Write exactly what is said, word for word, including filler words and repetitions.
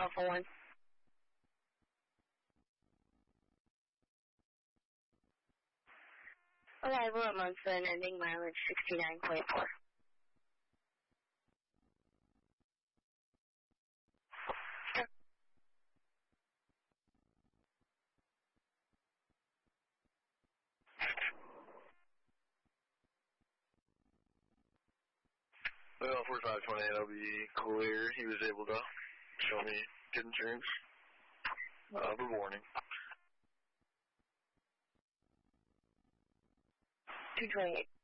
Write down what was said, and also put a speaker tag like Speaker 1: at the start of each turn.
Speaker 1: Alpha one. Arrival at Munson, ending mileage sixty-nine point four.
Speaker 2: Well, forty-five twenty-eight, I'll be clear. He was able to show me good insurance. Uh, good warning.
Speaker 1: two twenty-eight.